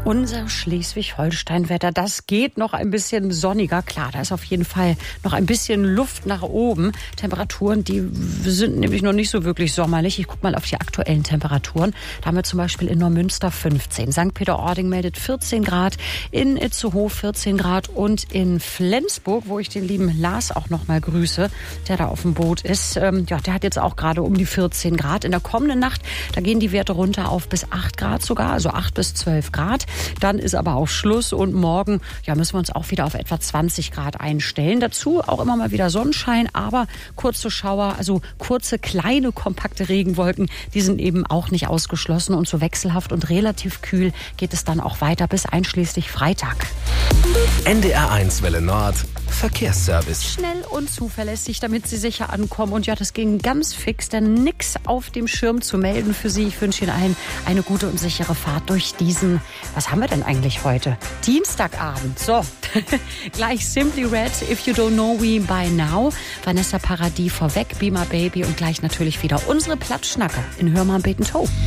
Unser Schleswig-Holstein-Wetter, das geht noch ein bisschen sonniger. Klar, da ist auf jeden Fall noch ein bisschen Luft nach oben. Temperaturen, die sind nämlich noch nicht so wirklich sommerlich. Ich gucke mal auf die aktuellen Temperaturen. Da haben wir zum Beispiel in Neumünster 15. St. Peter-Ording meldet 14 Grad. In Itzehoe 14 Grad. Und in Flensburg, wo ich den lieben Lars auch noch mal grüße, der da auf dem Boot ist, der hat jetzt auch gerade um die 14 Grad. In der kommenden Nacht, da gehen die Werte runter auf bis 8 Grad sogar, also 8 bis 12 Grad. Dann ist aber auch Schluss und morgen müssen wir uns auch wieder auf etwa 20 Grad einstellen. Dazu auch immer mal wieder Sonnenschein, aber kurze Schauer, also kurze, kleine, kompakte Regenwolken, die sind eben auch nicht ausgeschlossen. Und so wechselhaft und relativ kühl geht es dann auch weiter bis einschließlich Freitag. NDR1 Welle Nord, Verkehrsservice. Schnell und zuverlässig, damit Sie sicher ankommen. Und das ging ganz fix, denn nix auf dem Schirm zu melden für Sie. Ich wünsche Ihnen allen eine gute und sichere Fahrt durch diesen, was haben wir denn eigentlich heute? Dienstagabend. So, gleich Simply Red, If You Don't Know We By Now. Vanessa Paradis vorweg, Be My Baby und gleich natürlich wieder unsere Plattschnacker in Hör mal Beten Toe.